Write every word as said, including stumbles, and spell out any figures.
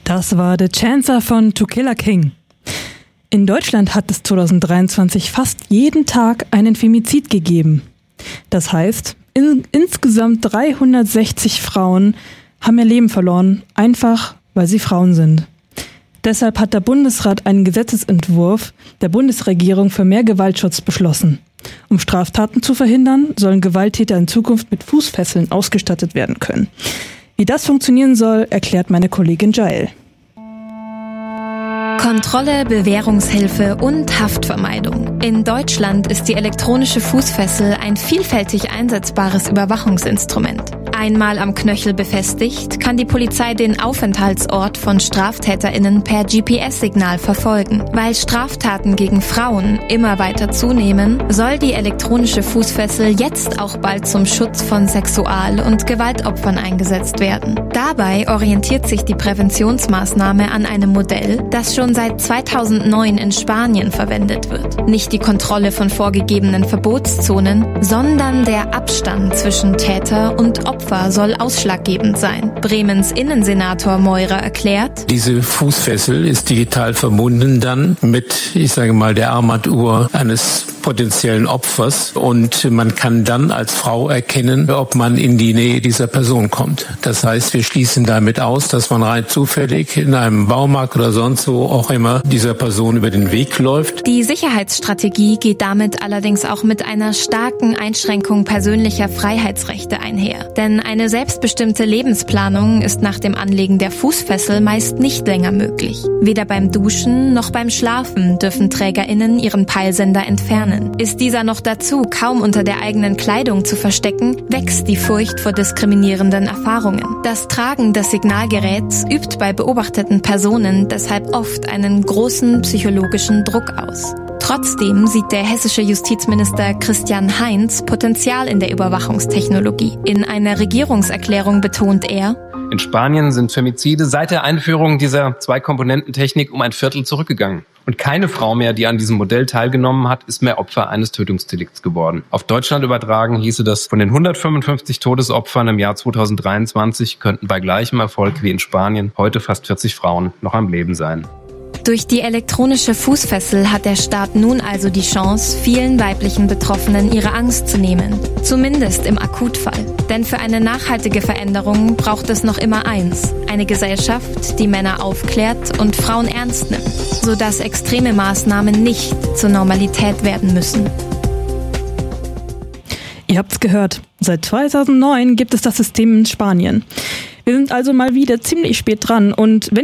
Das war The Chancer von To Kill a King. In Deutschland hat es zwanzig dreiundzwanzig fast jeden Tag einen Femizid gegeben. Das heißt, in, insgesamt dreihundertsechzig Frauen haben ihr Leben verloren, einfach weil sie Frauen sind. Deshalb hat der Bundesrat einen Gesetzesentwurf der Bundesregierung für mehr Gewaltschutz beschlossen. Um Straftaten zu verhindern, sollen Gewalttäter in Zukunft mit Fußfesseln ausgestattet werden können. Wie das funktionieren soll, erklärt meine Kollegin Jael. Kontrolle, Bewährungshilfe und Haftvermeidung. In Deutschland ist die elektronische Fußfessel ein vielfältig einsetzbares Überwachungsinstrument. Einmal am Knöchel befestigt, kann die Polizei den Aufenthaltsort von StraftäterInnen per G P S-Signal verfolgen. Weil Straftaten gegen Frauen immer weiter zunehmen, soll die elektronische Fußfessel jetzt auch bald zum Schutz von Sexual- und Gewaltopfern eingesetzt werden. Dabei orientiert sich die Präventionsmaßnahme an einem Modell, das schon seit zweitausendneun in Spanien verwendet wird. Nicht die Kontrolle von vorgegebenen Verbotszonen, sondern der Abstand zwischen Täter und Opfer soll ausschlaggebend sein. Bremens Innensenator Meurer erklärt: Diese Fußfessel ist digital verbunden dann mit, ich sage mal, der Armbanduhr eines potenziellen Opfers und man kann dann als Frau erkennen, ob man in die Nähe dieser Person kommt. Das heißt, wir schließen damit aus, dass man rein zufällig in einem Baumarkt oder sonst wo auch immer dieser Person über den Weg läuft. Die Sicherheitsstrategie geht damit allerdings auch mit einer starken Einschränkung persönlicher Freiheitsrechte einher. Denn eine selbstbestimmte Lebensplanung ist nach dem Anlegen der Fußfessel meist nicht länger möglich. Weder beim Duschen noch beim Schlafen dürfen TrägerInnen ihren Peilsender entfernen. Ist dieser noch dazu kaum unter der eigenen Kleidung zu verstecken, wächst die Furcht vor diskriminierenden Erfahrungen. Das Tragen des Signalgeräts übt bei beobachteten Personen deshalb oft einen großen psychologischen Druck aus. Trotzdem sieht der hessische Justizminister Christian Heinz Potenzial in der Überwachungstechnologie. In einer Regierungserklärung betont er: In Spanien sind Femizide seit der Einführung dieser Zwei-Komponenten-Technik um ein Viertel zurückgegangen. Und keine Frau mehr, die an diesem Modell teilgenommen hat, ist mehr Opfer eines Tötungsdelikts geworden. Auf Deutschland übertragen hieße das, von den hundertfünfundfünfzig Todesopfern im Jahr zweitausenddreiundzwanzig könnten bei gleichem Erfolg wie in Spanien heute fast vierzig Frauen noch am Leben sein. Durch die elektronische Fußfessel hat der Staat nun also die Chance, vielen weiblichen Betroffenen ihre Angst zu nehmen. Zumindest im Akutfall. Denn für eine nachhaltige Veränderung braucht es noch immer eins: eine Gesellschaft, die Männer aufklärt und Frauen ernst nimmt, sodass extreme Maßnahmen nicht zur Normalität werden müssen. Ihr habt's gehört, seit zweitausendneun gibt es das System in Spanien. Wir sind also mal wieder ziemlich spät dran und wenn